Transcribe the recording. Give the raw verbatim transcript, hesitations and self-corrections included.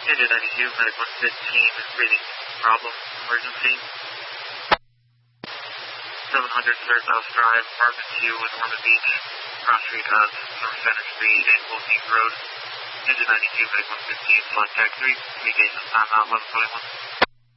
Engine ninety-two, Medic one fifteen, breathing problem, emergency. seven hundred Third South Drive, Apartment two in Ormond Beach, cross street of North Center Street and Wolfgang Road. Engine ninety-two, Medic one fifteen, contact three, communications timeout eleven twenty-one.